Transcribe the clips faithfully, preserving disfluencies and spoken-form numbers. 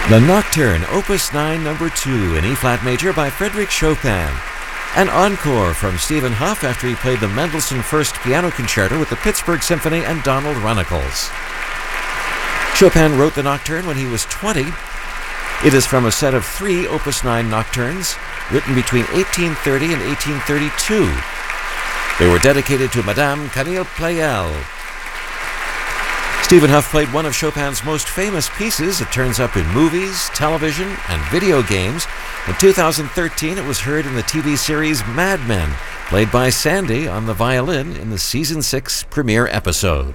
The Nocturne, Opus nine, number two, in E-flat major by Frédéric Chopin. An encore from Stephen Hough after he played the Mendelssohn First Piano Concerto with the Pittsburgh Symphony and Donald Runnicles. Chopin wrote the Nocturne when he was twenty. It is from a set of three Opus nine nocturnes written between eighteen thirty and eighteen thirty-two. They were dedicated to Madame Camille Pleyel. Stephen Hough played one of Chopin's most famous pieces. It turns up in movies, television, and video games. In two thousand thirteen, it was heard in the T V series Mad Men, played by Sandy on the violin in the season six premiere episode.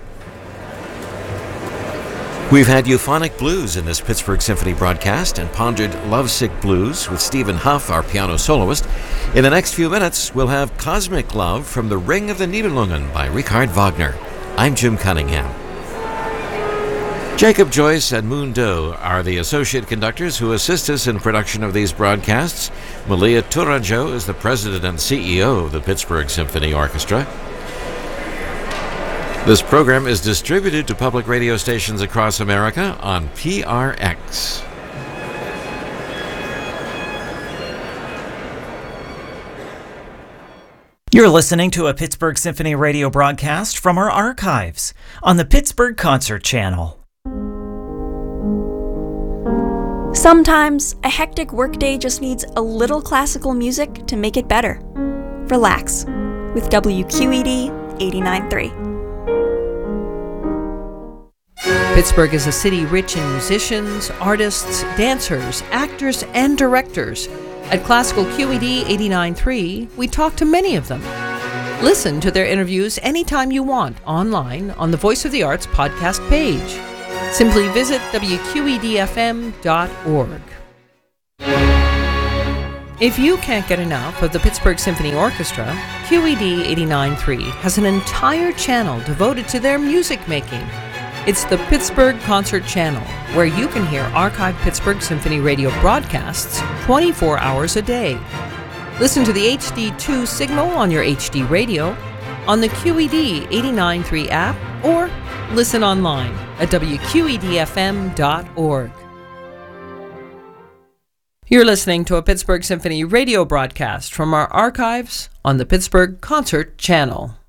We've had euphonic blues in this Pittsburgh Symphony broadcast and pondered lovesick blues with Stephen Hough, our piano soloist. In the next few minutes, we'll have Cosmic Love from The Ring of the Nibelungen by Richard Wagner. I'm Jim Cunningham. Jacob Joyce and Moon Doe are the associate conductors who assist us in production of these broadcasts. Malia Tourangeau is the president and C E O of the Pittsburgh Symphony Orchestra. This program is distributed to public radio stations across America on P R X. You're listening to a Pittsburgh Symphony radio broadcast from our archives on the Pittsburgh Concert Channel. Sometimes a hectic workday just needs a little classical music to make it better. Relax with W Q E D eighty-nine point three. Pittsburgh is a city rich in musicians, artists, dancers, actors, and directors. At Classical Q E D eighty-nine point three, we talk to many of them. Listen to their interviews anytime you want online on the Voice of the Arts podcast page. Simply visit W Q E D F M dot org. If you can't get enough of the Pittsburgh Symphony Orchestra, Q E D eighty-nine point three has an entire channel devoted to their music making. It's the Pittsburgh Concert Channel, where you can hear archived Pittsburgh Symphony radio broadcasts twenty-four hours a day. Listen to the H D two signal on your H D radio, on the Q E D eighty-nine point three app, or listen online at W Q E D F M dot org. You're listening to a Pittsburgh Symphony radio broadcast from our archives on the Pittsburgh Concert Channel.